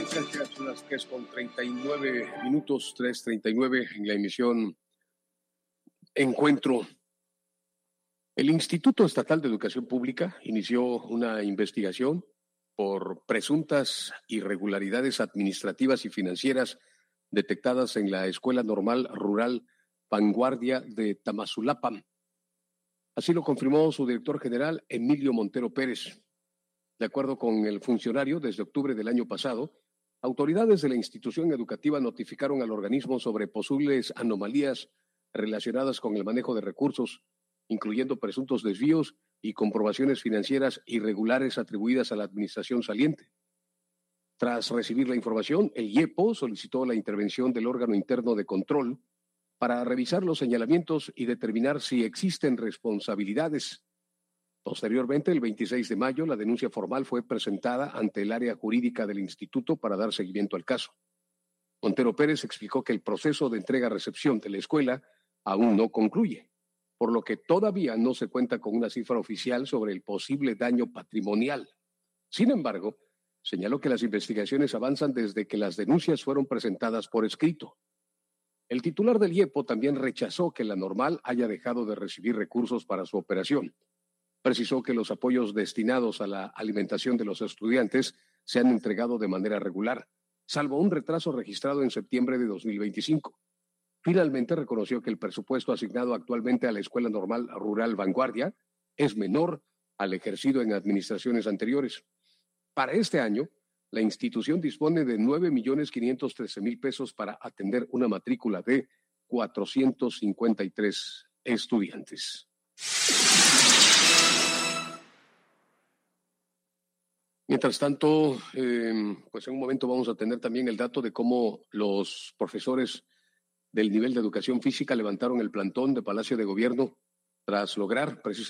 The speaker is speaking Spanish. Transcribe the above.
Son las 3:39, 3:39 en la emisión Encuentro. El Instituto Estatal de Educación Pública inició una investigación por presuntas irregularidades administrativas y financieras detectadas en la Escuela Normal Rural Vanguardia de Tamazulapan. Así lo confirmó su director general, Emilio Montero Pérez. De acuerdo con el funcionario, desde octubre del año pasado, autoridades de la institución educativa notificaron al organismo sobre posibles anomalías relacionadas con el manejo de recursos, incluyendo presuntos desvíos y comprobaciones financieras irregulares atribuidas a la administración saliente. Tras recibir la información, el IEPO solicitó la intervención del órgano interno de control para revisar los señalamientos y determinar si existen responsabilidades. Posteriormente, el 26 de mayo, la denuncia formal fue presentada ante el área jurídica del instituto para dar seguimiento al caso. Montero Pérez explicó que el proceso de entrega-recepción de la escuela aún no concluye, por lo que todavía no se cuenta con una cifra oficial sobre el posible daño patrimonial. Sin embargo, señaló que las investigaciones avanzan desde que las denuncias fueron presentadas por escrito. El titular del IEPO también rechazó que la Normal haya dejado de recibir recursos para su operación. Precisó que los apoyos destinados a la alimentación de los estudiantes se han entregado de manera regular, salvo un retraso registrado en septiembre de 2025. Finalmente reconoció que el presupuesto asignado actualmente a la Escuela Normal Rural Vanguardia es menor al ejercido en administraciones anteriores. Para este año, la institución dispone de 9.513.000 pesos para atender una matrícula de 453 estudiantes. Mientras tanto, pues en un momento vamos a tener también el dato de cómo los profesores del nivel de educación física levantaron el plantón de Palacio de Gobierno tras lograr precisamente